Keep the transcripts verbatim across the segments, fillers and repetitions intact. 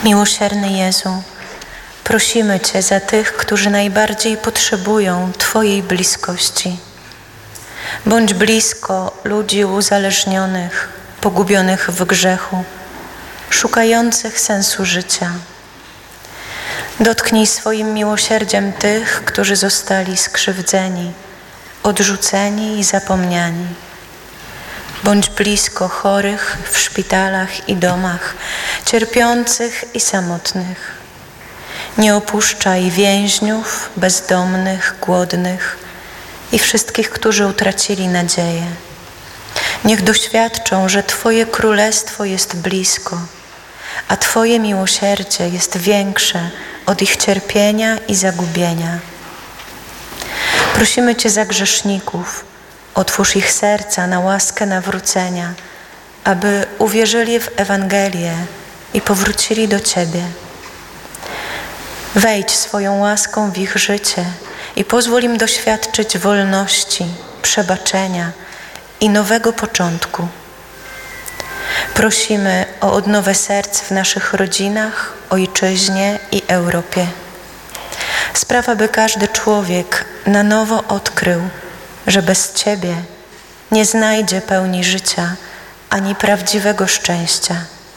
Miłosierny Jezu, prosimy Cię za tych, którzy najbardziej potrzebują Twojej bliskości. Bądź blisko ludzi uzależnionych, pogubionych w grzechu, szukających sensu życia. Dotknij swoim miłosierdziem tych, którzy zostali skrzywdzeni, odrzuceni i zapomniani. Bądź blisko chorych w szpitalach i domach, cierpiących i samotnych. Nie opuszczaj więźniów, bezdomnych, głodnych i wszystkich, którzy utracili nadzieję. Niech doświadczą, że Twoje królestwo jest blisko, a Twoje miłosierdzie jest większe od ich cierpienia i zagubienia. Prosimy Cię za grzeszników, otwórz ich serca na łaskę nawrócenia, aby uwierzyli w Ewangelię i powrócili do Ciebie. Wejdź swoją łaską w ich życie i pozwól im doświadczyć wolności, przebaczenia i nowego początku. Prosimy o odnowę serc w naszych rodzinach, ojczyźnie i Europie. Spraw, aby każdy człowiek na nowo odkrył, że bez Ciebie nie znajdzie pełni życia ani prawdziwego szczęścia.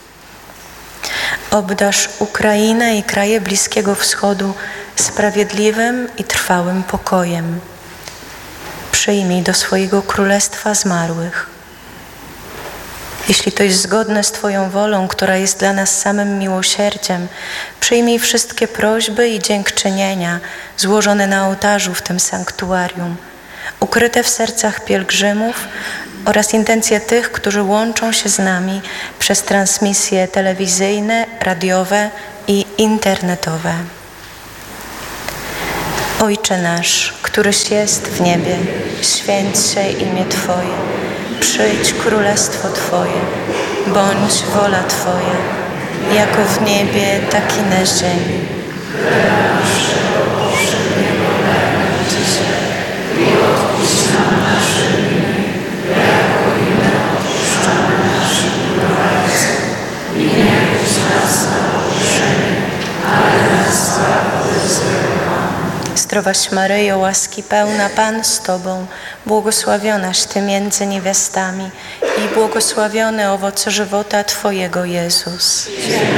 Obdarz Ukrainę i kraje Bliskiego Wschodu sprawiedliwym i trwałym pokojem. Przyjmij do swojego królestwa zmarłych. Jeśli to jest zgodne z Twoją wolą, która jest dla nas samym miłosierdziem, przyjmij wszystkie prośby i dziękczynienia złożone na ołtarzu w tym sanktuarium, ukryte w sercach pielgrzymów oraz intencje tych, którzy łączą się z nami przez transmisje telewizyjne, radiowe i internetowe. Ojcze nasz, któryś jest w niebie, święć się imię Twoje, przyjdź królestwo Twoje, bądź wola Twoja, jako w niebie, tak i na ziemi. I odpuść nam nasze winy, jako i my odpuszczamy naszym winowajcom. I nie wódź nas na pokuszenie, ale nas zbaw od złego. Zdrowaś Maryjo, łaski pełna, Pan z Tobą, błogosławionaś Ty między niewiastami i błogosławiony owoc żywota Twojego, Jezus.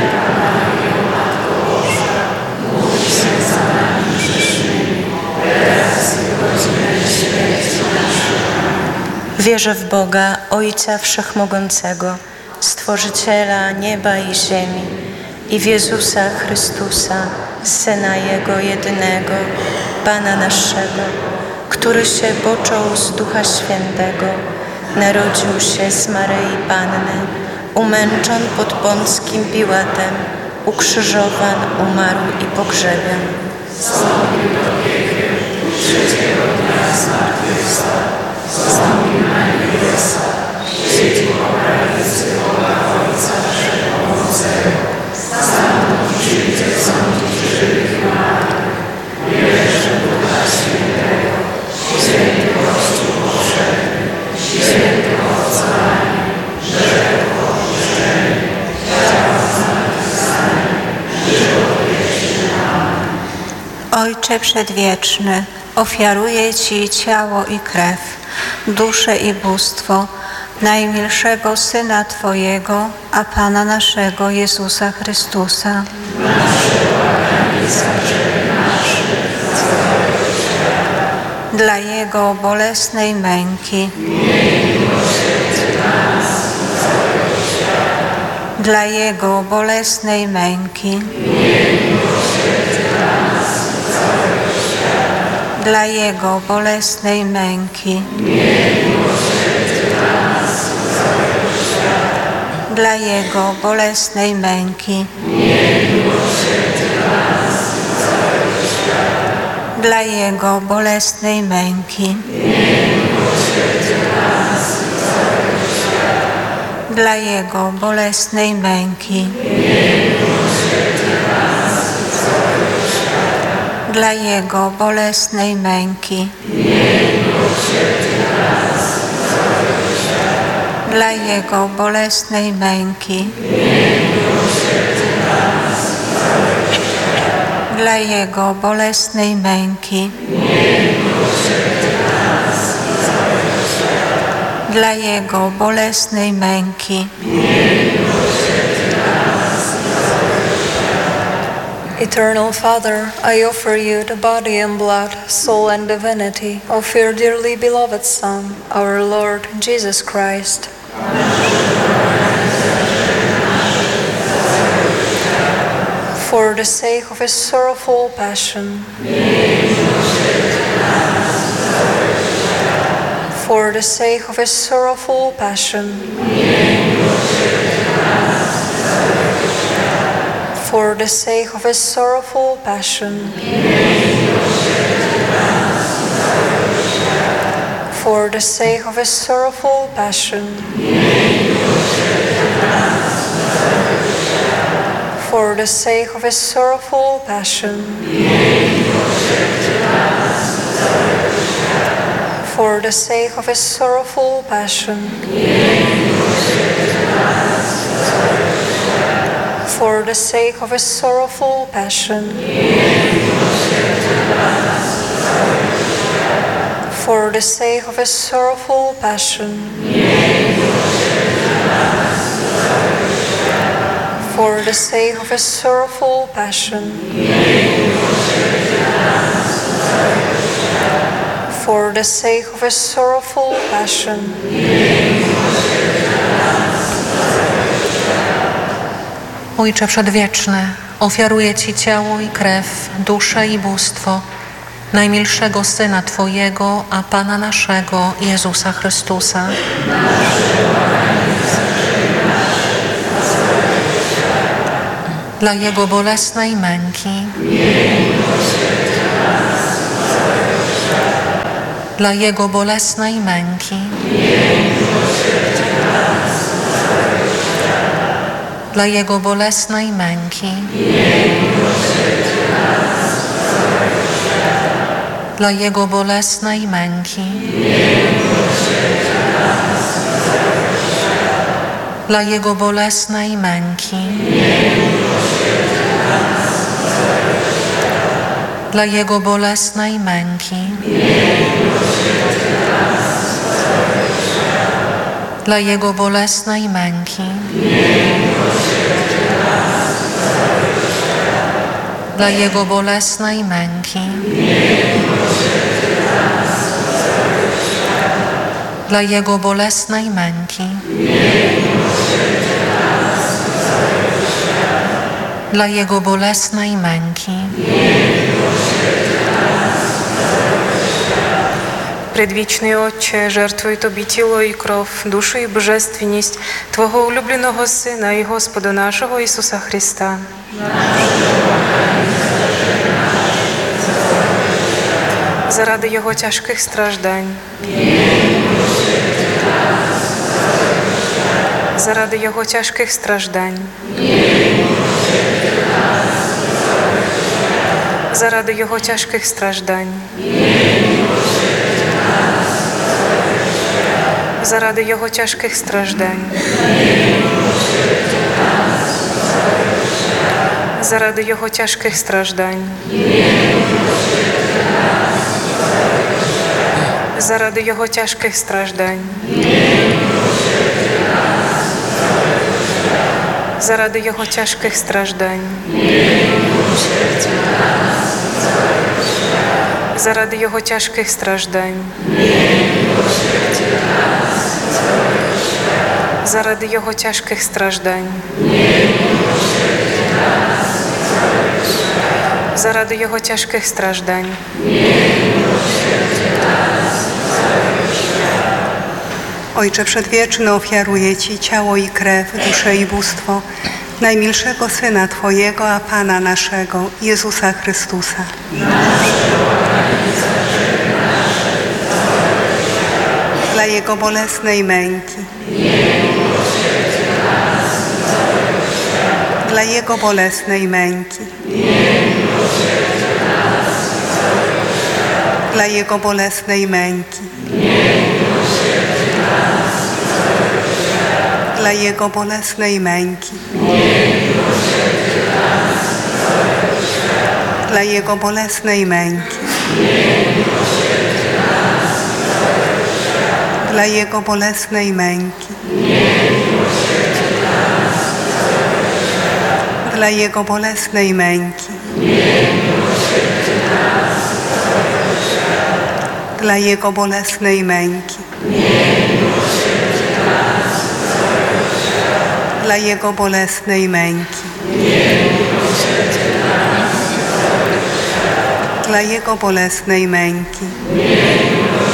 Wierzę w Boga, Ojca Wszechmogącego, Stworzyciela nieba i ziemi, i w Jezusa Chrystusa, Syna Jego jedynego, Pana naszego, który się począł z Ducha Świętego, narodził się z Maryi Panny, umęczon pod Pąckim Piłatem, ukrzyżowan, umarł i pogrzebion. Zstąpił do piekieł, trzeciego dnia zmartwychwstał, zstąpił na niebiosa, siedzi po prawicy Boga Ojca Wszechmogącego, stamtąd przyjdzie sądzić żywych i martwych. Wierzę w Ducha Świętego, święty Kościół powszechny, święte obcowanie, grzech odpuszczenie, ciała zmartwychwstanie, żywot wieczny. Amen. Ojcze Przedwieczny, ofiaruję Ci ciało i krew, duszę i bóstwo najmilszego Syna Twojego, a Pana naszego Jezusa Chrystusa. Nasze błaganie za grzechy nasze, całego świata. Dla Jego bolesnej męki. Miej miłosierdzie dla nas i całego świata. Dla Jego bolesnej męki. Miej miłosierdzie dla nas i całego świata. Dla Jego bolesnej męki. Miej miłosierdzie dla nas i całego świata. Dla Jego bolesnej męki. Miej miłosierdzie dla nas i całego świata. Dla Jego bolesnej męki. Miej miłosierdzie dla nas i całego świata. Dla Jego bolesnej męki. Miej miłosierdzie dla nas i całego świata. Dla Jego bolesnej męki. Miej miłosierdzie dla nas i całego świata. Dla Jego bolesnej męki. Miej miłosierdzie dla nas dla Jego bolesnej męki, dla Jego bolesnej męki. Eternal Father, I offer you the body and blood, soul and divinity of your dearly beloved Son, our Lord Jesus Christ. For the sake of his sorrowful passion, for the sake of his sorrowful passion, for the sake of his sorrowful passion, for the sake of his sorrowful passion, for the sake of his sorrowful passion, for the sake of his sorrowful passion, for the sake of his sorrowful passion, for the sake of his sorrowful passion, for the sake of his sorrowful passion, for the sake of his sorrowful passion, Ojcze Przedwieczny, ofiaruję Ci ciało i krew, duszę i bóstwo najmilszego Syna Twojego, a Pana naszego, Jezusa Chrystusa. Dla Jego bolesnej męki, dla Jego bolesnej męki, dla Jego bolesnej męki, dla Jego bolesnej męki, dla Jego bolesnej męki, dla Jego bolesnej męki, dla Jego bolesnej męki, dla Jego bolesnej męki, dla Jego bolesnej męki, dla Jego bolesnej męki. Предвічний Отче, жертвую Тобі тіло і кров, душу і божественність Твого улюбленого Сина і Господа нашого Ісуса Христа. Заради Його тяжких страждань, заради Його тяжких страждань, заради Його тяжких страждань, заради Його тяжких страждань, заради Його тяжких страждань, заради Його тяжких страждань, заради Його тяжких страждань, заради Його тяжких страждань, заради Його тяжких страждань, заради Його тяжких страждань, Ojcze Przedwieczny, ofiaruję Ci ciało i krew, duszę i bóstwo najmilszego Syna Twojego, a Pana naszego, Jezusa Chrystusa. Dla Jego bolesnej męki, dla Jego bolesnej męki, dla Jego bolesnej męki, dla Jego bolesnej męki, dla Jego bolesnej męki, dla Jego bolesnej męki, dla Jego bolesnej męki, dla Jego bolesnej męki, dla Jego bolesnej męki, dla Jego bolesnej męki,